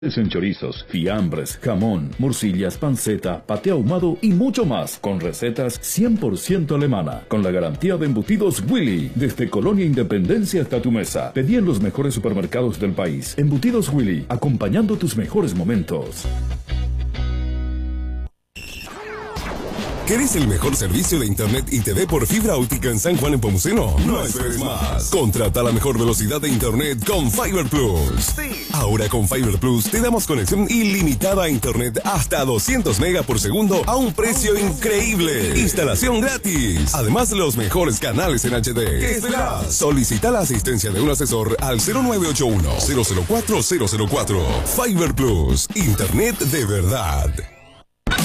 En chorizos, fiambres, jamón, morcillas, panceta, paté ahumado y mucho más, con recetas 100% alemana, con la garantía de embutidos Willy, desde Colonia Independencia hasta tu mesa. Pedí en los mejores supermercados del país. Embutidos Willy, acompañando tus mejores momentos. ¿Querés el mejor servicio de internet y TV por fibra óptica en San Juan en Pomuceno? No esperes más. Contrata la mejor velocidad de internet con Fiber Plus. Sí. Ahora con Fiber Plus te damos conexión ilimitada a internet hasta 200 megas por segundo a un precio increíble. Instalación gratis. Además, los mejores canales en HD. ¿Qué esperas? Solicita la asistencia de un asesor al 0981-004-004. Fiber Plus. Internet de verdad.